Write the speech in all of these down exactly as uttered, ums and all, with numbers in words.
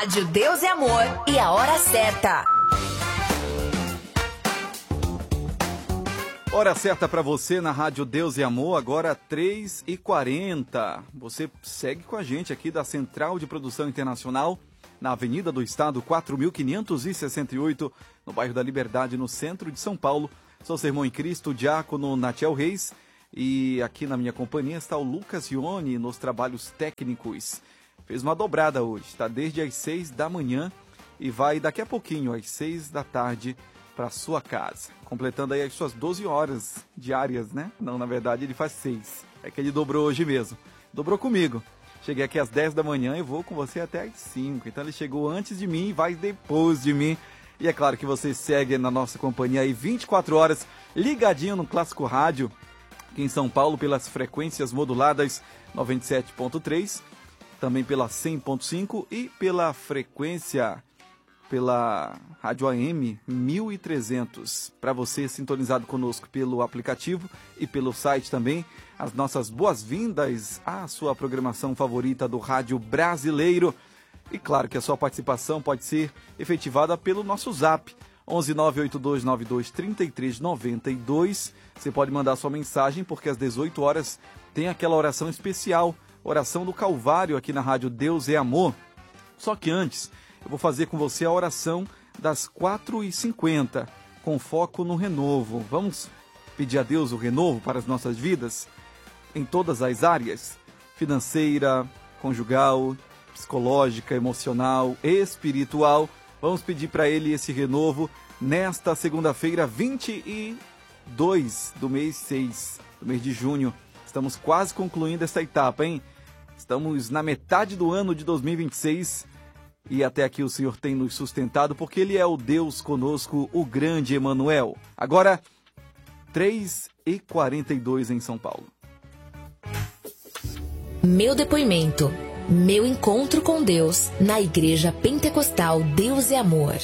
Rádio Deus e Amor e a hora certa. Hora certa para você na Rádio Deus e Amor, agora três e quarenta. Você segue com a gente aqui da Central de Produção Internacional, na Avenida do Estado, quatro mil quinhentos e sessenta e oito, no bairro da Liberdade, no centro de São Paulo. Sou seu irmão em Cristo, o diácono Natiel Reis, e aqui na minha companhia está o Lucas Ione nos trabalhos técnicos. Fez uma dobrada hoje, está desde as seis da manhã e vai daqui a pouquinho, às seis da tarde, para sua casa, completando aí as suas doze horas diárias, né? Não, na verdade ele faz seis, é que ele dobrou hoje mesmo, dobrou comigo. Cheguei aqui às dez da manhã e vou com você até às cinco, então ele chegou antes de mim e vai depois de mim. E é claro que você segue na nossa companhia aí vinte e quatro horas, ligadinho no Clássico Rádio, aqui em São Paulo, pelas frequências moduladas noventa e sete ponto três, também pela cem ponto cinco e pela frequência... pela Rádio A M mil e trezentos, para você sintonizado conosco pelo aplicativo e pelo site também. As nossas boas-vindas à sua programação favorita do rádio brasileiro. E claro que a sua participação pode ser efetivada pelo nosso zap, onze nove oito dois nove dois três três nove dois. Você pode mandar sua mensagem, porque às dezoito horas tem aquela oração especial, oração do Calvário aqui na Rádio Deus é Amor. Só que antes... eu vou fazer com você a oração das quatro e cinquenta, com foco no renovo. Vamos pedir a Deus o renovo para as nossas vidas, em todas as áreas, financeira, conjugal, psicológica, emocional, espiritual. Vamos pedir para Ele esse renovo nesta segunda-feira, vinte e dois do mês seis, do mês de junho. Estamos quase concluindo essa etapa, hein? Estamos na metade do ano de dois mil e vinte e seis, e até aqui o Senhor tem nos sustentado, porque Ele é o Deus conosco, o grande Emanuel. Agora, três e quarenta e dois em São Paulo. Meu depoimento, meu encontro com Deus na Igreja Pentecostal Deus e Amor.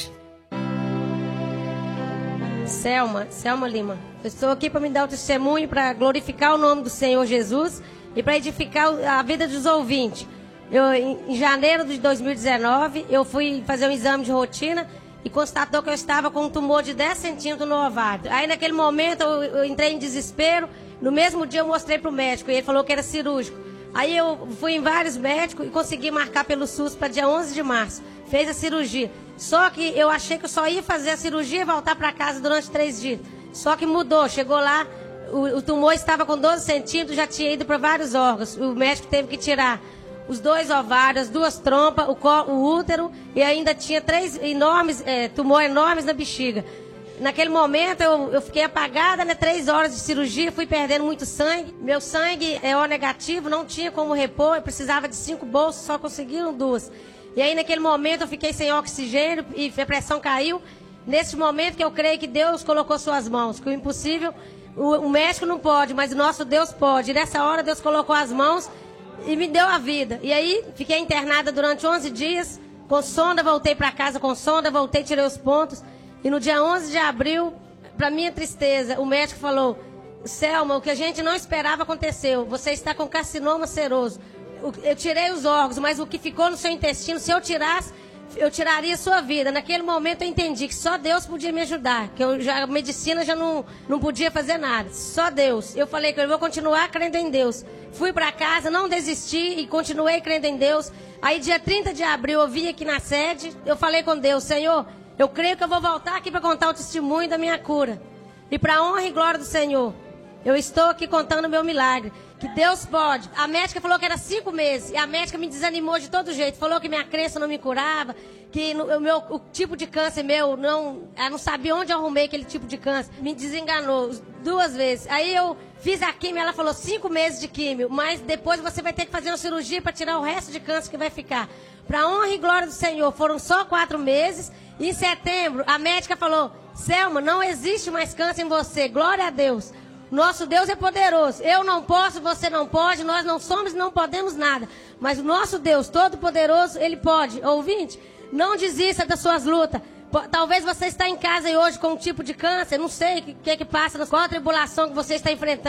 Selma, Selma Lima. Eu estou aqui para me dar o testemunho, para glorificar o nome do Senhor Jesus e para edificar a vida dos ouvintes. Eu, em janeiro de dois mil e dezenove, eu fui fazer um exame de rotina e constatou que eu estava com um tumor de dez centímetros no ovário. Aí, naquele momento, eu, eu entrei em desespero. No mesmo dia, eu mostrei para o médico e ele falou que era cirúrgico. Aí, eu fui em vários médicos e consegui marcar pelo SUS para dia onze de março. Fez a cirurgia. Só que eu achei que eu só ia fazer a cirurgia e voltar para casa durante três dias. Só que mudou. Chegou lá, o, o tumor estava com doze centímetros, já tinha ido para vários órgãos. O médico teve que tirar os dois ovários, as duas trompas, o, o útero, e ainda tinha três enormes, é, tumores enormes na bexiga. Naquele momento eu, eu fiquei apagada, né? Três horas de cirurgia, fui perdendo muito sangue. Meu sangue é O negativo, não tinha como repor, eu precisava de cinco bolsas, só conseguiram duas. E aí naquele momento eu fiquei sem oxigênio e a pressão caiu. Nesse momento que eu creio que Deus colocou suas mãos, que o impossível, o, o médico não pode, mas o nosso Deus pode. E nessa hora Deus colocou as mãos e me deu a vida. E aí, fiquei internada durante onze dias, com sonda, voltei para casa com sonda, voltei, tirei os pontos. E no dia onze de abril, para minha tristeza, o médico falou: Selma, o que a gente não esperava aconteceu. Você está com carcinoma seroso. Eu tirei os órgãos, mas o que ficou no seu intestino, se eu tirasse, eu tiraria a sua vida. Naquele momento eu entendi que só Deus podia me ajudar, que eu já, a medicina já não, não podia fazer nada. Só Deus. Eu falei que eu vou continuar crendo em Deus. Fui para casa, não desisti e continuei crendo em Deus. Aí dia trinta de abril eu vim aqui na sede, eu falei com Deus: Senhor, eu creio que eu vou voltar aqui para contar o testemunho da minha cura. E para a honra e glória do Senhor, eu estou aqui contando o meu milagre. Que Deus pode. A médica falou que era cinco meses. E a médica me desanimou de todo jeito. Falou que minha crença não me curava. Que no, o, meu, o tipo de câncer meu, não, ela não sabia onde eu arrumei aquele tipo de câncer. Me desenganou duas vezes. Aí eu fiz a químio, ela falou cinco meses de químio. Mas depois você vai ter que fazer uma cirurgia para tirar o resto de câncer que vai ficar. Para honra e glória do Senhor, foram só quatro meses. E em setembro, a médica falou: Selma, não existe mais câncer em você. Glória a Deus. Nosso Deus é poderoso. Eu não posso, você não pode, nós não somos e não podemos nada. Mas o nosso Deus Todo-Poderoso, Ele pode. Ouvinte, não desista das suas lutas. Talvez você está em casa e hoje com um tipo de câncer, não sei o que, que, que passa, qual a tribulação que você está enfrentando.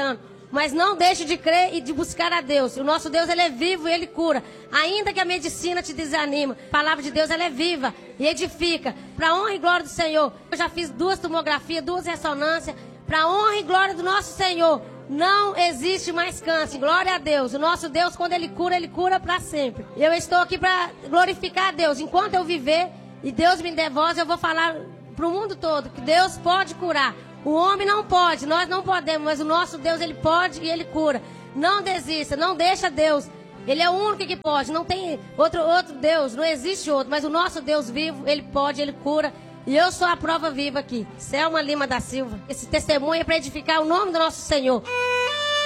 Mas não deixe de crer e de buscar a Deus. O nosso Deus, ele é vivo e ele cura. Ainda que a medicina te desanima, a palavra de Deus, ela é viva e edifica. Para honra e glória do Senhor. Eu já fiz duas tomografias, duas ressonâncias. Para honra e glória do nosso Senhor. Não existe mais câncer. Glória a Deus. O nosso Deus, quando ele cura, ele cura para sempre. Eu estou aqui para glorificar a Deus. Enquanto eu viver e Deus me der voz, eu vou falar para o mundo todo que Deus pode curar. O homem não pode, nós não podemos, mas o nosso Deus, ele pode e ele cura. Não desista, não deixa Deus. Ele é o único que pode, não tem outro, outro Deus, não existe outro. Mas o nosso Deus vivo, ele pode, ele cura. E eu sou a prova viva aqui. Selma Lima da Silva. Esse testemunho é para edificar o nome do nosso Senhor.